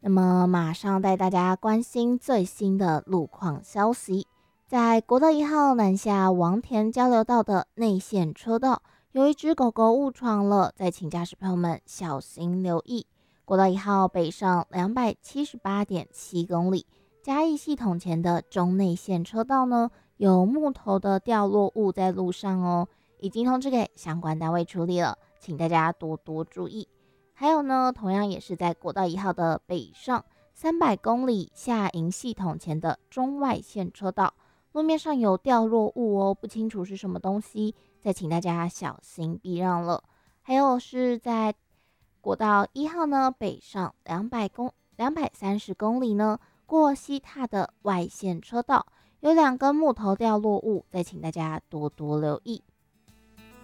那么马上带大家关心最新的路况消息，在国道1号南下王田交流道的内线车道，有一只狗狗误闯了，再请驾驶朋友们小心留意。国道1号北上278.7公里，嘉义系统前的中内线车道呢，有木头的掉落物在路上哦，已经通知给相关单位处理了，请大家多多注意。还有呢，同样也是在国道1号的北上300公里下营系统前的中外线车道，路面上有掉落物哦，不清楚是什么东西，再请大家小心避让了。还有是在国道1号呢，北上230公里呢，过西塔的外线车道，有2根木头掉落物，再请大家多多留意。